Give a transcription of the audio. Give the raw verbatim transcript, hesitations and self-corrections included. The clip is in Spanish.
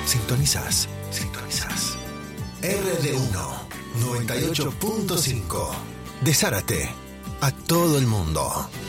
Sintonizás, sintonizás. R D uno, noventa y ocho punto cinco. De Zárate a todo el mundo.